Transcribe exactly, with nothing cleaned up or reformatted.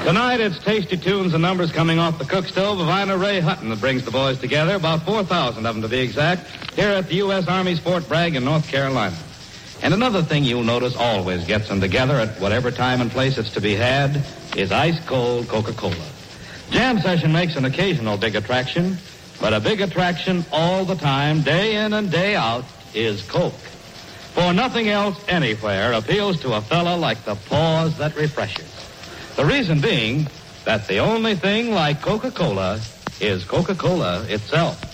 Tonight, it's tasty tunes and numbers coming off the cook stove of Ina Ray Hutton that brings the boys together, about four thousand of them to be exact, here at the U S. Army's Fort Bragg in North Carolina. And another thing you'll notice always gets them together at whatever time and place it's to be had is ice-cold Coca-Cola. Jam Session makes an occasional big attraction, but a big attraction all the time, day in and day out, is Coke. For nothing else anywhere appeals to a fella like the pause that refreshes. The reason being that the only thing like Coca-Cola is Coca-Cola itself.